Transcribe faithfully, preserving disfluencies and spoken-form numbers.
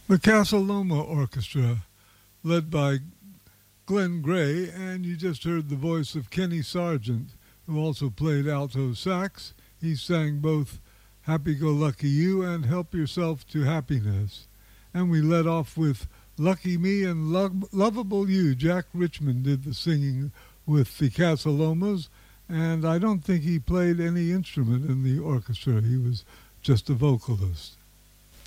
The Casa Loma Orchestra, led by Glenn Gray, and you just heard the voice of Kenny Sargent, who also played alto sax. He sang both Happy-Go-Lucky You and Help Yourself to Happiness. And we led off with Lucky Me and Lo- Lovable You. Jack Richmond did the singing with the Casa Lomas, and I don't think he played any instrument in the orchestra. He was just a vocalist.